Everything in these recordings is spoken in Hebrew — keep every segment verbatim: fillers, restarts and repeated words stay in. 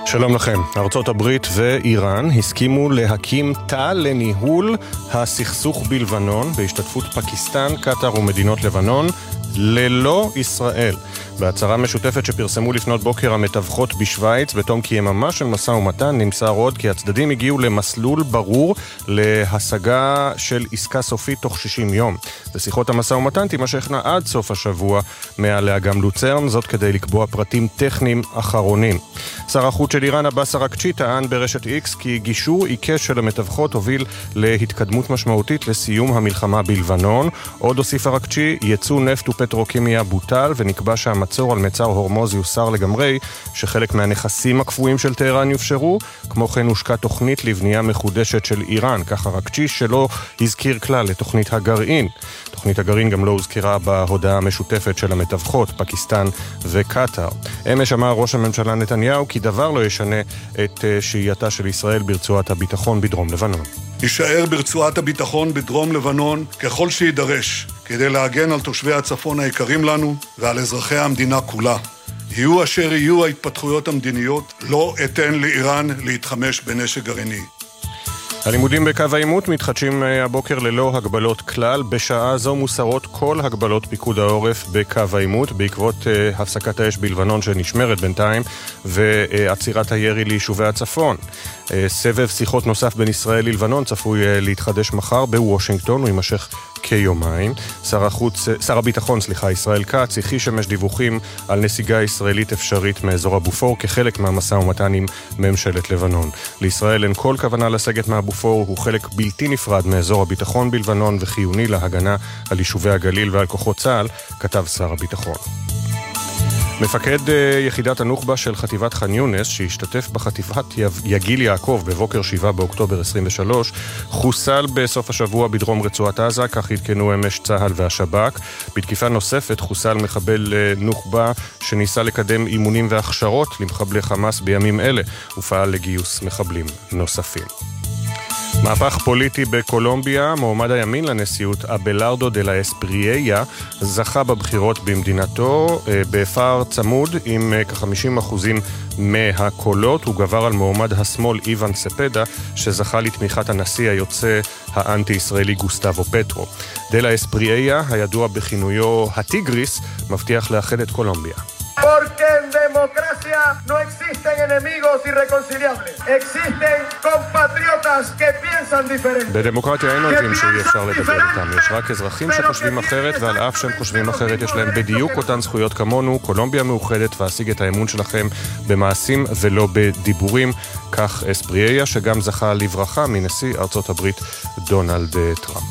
שלום לכם. ארצות הברית ואיראן הסכימו להקים תא לניהול הסכסוך בלבנון בהשתתפות פקיסטן, קטר ומדינות לבנון ללא ישראל. בהצהרה משותפת שפרסמו לפנות בוקר המתווכות בשוויץ בתום כיממה של משא ומתן נמסר עוד כי הצדדים הגיעו למסלול ברור להשגה של עסקה סופית תוך שישים יום. ושיחות המשא ומתן תימשכנה עד סוף השבוע מעליה גם לוצרן, זאת כדי לקבוע פרטים טכניים אחרונים. שר החוץ של איראן עבאס אראקצ'י טען ברשת איקס כי גישור עיקש של המתווכות הוביל להתקדמות משמעותית לסיום המלחמה בלבנון. עוד הוסיף אראקצ'י, ייצוא נפט ופטרוכימיה בוטל ונקבע שהמצור על מצר הורמוז יוסר לגמרי, שחלק מהנכסים הקפואים של טהרן יופשרו, כמו כן הושקה תוכנית לבנייה מחודשת של איראן, כך אראקצ'י שלא הזכיר כלל לתוכנית הגרעין. תוכנית הגרעין גם לא הוזכרה בהודעה המשותפת של המתווכות, פקיסטן וקטר. אמש אמר ראש הממשלה נתניהו כי דבר לא ישנה את שהייתה של ישראל ברצועת הביטחון בדרום לבנון. יישאר ברצועת הביטחון בדרום לבנון ככל שידרש, כדי להגן על תושבי הצפון היקרים לנו ועל אזרחי המדינה כולה. יהיו אשר יהיו ההתפתחויות המדיניות, לא אתן לאיראן להתחמש בנשק גרעיני. הלימודים בקו העימות מתחדשים הבוקר ללא הגבלות כלל. בשעה זו מוסרות כל הגבלות פיקוד העורף בקו העימות בעקבות uh, הפסקת האש בלבנון שנשמרת בינתיים ועצירת הירי ליישובי הצפון. Uh, סבב שיחות נוסף בין ישראל ללבנון צפוי uh, להתחדש מחר בוושינגטון, הוא יימשך כיומיים. שר החוץ, שר הביטחון, סליחה, ישראל כץ, הכחיש אמש דיווחים על נסיגה ישראלית אפשרית מאזור הבופור כחלק מהמשא ומתן עם ממשלת לבנון. לישראל אין כל כוונה לסגת מהבופור, הוא חלק בלתי נפרד מאזור הביטחון בלבנון וחיוני להגנה על יישובי הגליל ועל כוחות צה"ל, כתב שר הביטחון. מפקד יחידת הנוח'בה של חטיבת ח'אן יונס, שהשתתף בחטיפת יגיל יעקב בבוקר שבעה באוקטובר עשרים ושלוש, חוסל בסוף השבוע בדרום רצועת עזה, כך עדכנו אמש צה"ל והשב"כ. בתקיפה נוספת חוסל מחבל נוח'בה שניסה לקדם אימונים והכשרות למחבלי חמאס בימים אלה, ופעל לגיוס מחבלים נוספים. מהפך פוליטי בקולומביה, מועמד הימין לנשיאות אבלארדו דה לה אספרייה זכה בבחירות במדינתו בפער צמוד עם כ-חמישים אחוזים מהקולות. הוא גבר על מועמד השמאל איוון ספדה שזכה לתמיכת הנשיא היוצא האנטי-ישראלי גוסטבו פטרו. דה לה אספרייה, הידוע בכינויו הטיגריס, מבטיח לאחד את קולומביה. Porque en democracia no existen enemigos irreconciliables. Existen compatriotas que piensan diferente. בדמוקרטיה אין אויבים שאי אפשר לדבר איתם. יש רק אזרחים שחושבים אחרת, ועל אף שהם חושבים אחרת יש להם בדיוק אותן זכויות כמונו. קולומביה מאוחדת והשיג את האמון שלכם במעשים ולא בדיבורים. כך אספרייה, שגם זכה לברכה מנשיא ארצות הברית דונלד טראמפ.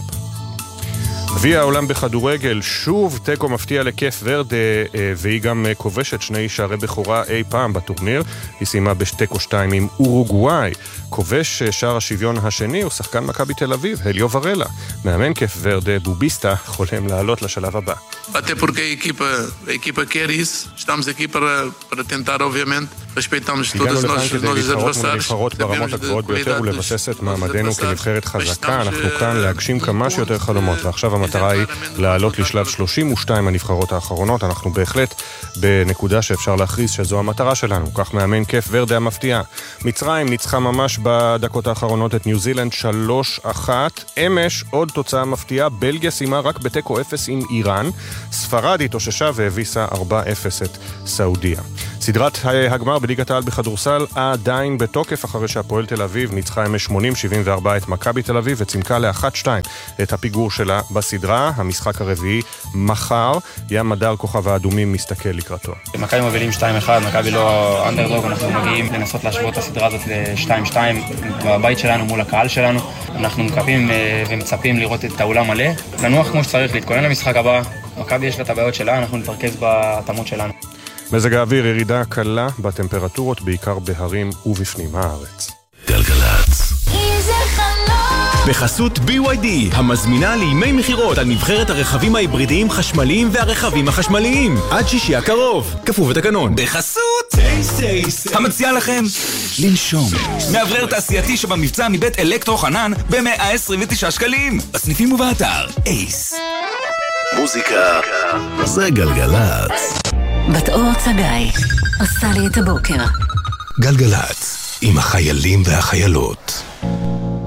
גביע העולם בכדורגל, שוב תיקו מפתיע לקף ורדה, והיא גם כובשת שני שערי בכורה אי פעם בטורניר. היא סיימה בשתיקו שתיים עם אורוגוואי. כובש שער השוויון השני הוא שחקן מכבי תל אביב, הליו ורלה. מאמן כף ורדה, בוביסטה, חולם לעלות לשלב הבא. Até porque a equipa, a equipa quer isso. Estamos aqui para, para tentar, obviamente, respeitamos todos os nossos adversários. לבחרות ברמות הגבוהות ביותר ולבסס את מעמדנו כנבחרת חזקה. אנחנו כאן להגשים כמה שיותר חלומות, ועכשיו המטרה היא לעלות לשלב שלושים ושתיים הנבחרות האחרונות. אנחנו בהחלט בנקודה שאפשר להכריז שזו המטרה שלנו. כך מאמן כף ורדה המפתיע. מצרים ניצחה ממש בדקות האחרונות את ניו זילנד שלוש אחת. אמש עוד תוצאה מפתיעה, בלגיה סיימה רק בתיקו אפס עם איראן. ספרד התאוששה והביסה ארבע אפס את סעודיה. סדרת הגמר בליגת העל בכדורסל עדיין בתוקף אחרי שהפועל תל אביב ניצחה אמש שמונים שבעים וארבע את מכבי תל אביב וצמקה ל-אחת שתיים את הפיגור שלה בסדרה. המשחק הרביעי מחר, ים מדר כוכב האדומים מסתכל לקראתו. מכבי מובילים שתיים אחד, מכבי לא אנדרדוג, אנחנו מגיעים לנסות להשוות את הסדרה הזאת ל-שתיים שתיים בבית שלנו מול הקהל שלנו. אנחנו מקווים ומצפים לראות את האולם מלא, לנוח כמו שצריך, להתכונן למשחק הבא. מכבי יש לה את הבעיות שלה, אנחנו נתרכז בהתאמות שלנו. מזג האוויר, ירידה קלה בטמפרטורות, בעיקר בהרים ובפנים הארץ. גלגלצ. בחסות בי וואי די, המזמינה לימי מחירות על נבחרת הרכבים ההיברידיים חשמליים והרכבים החשמליים. עד שישי הקרוב, כפוף לתקנון. בחסות טייס טייס, המציע לכם לנשום. מאוורר תעשייתי שבמבצע מבית אלקטרו חנן ב-מאה עשרים ותשעה שקלים. בסניפים ובאתר, אייס. מוזיקה זה גלגלצ. בת אור צגאי עושה לי את הבוקר גלגלת, עם החיילים והחיילות.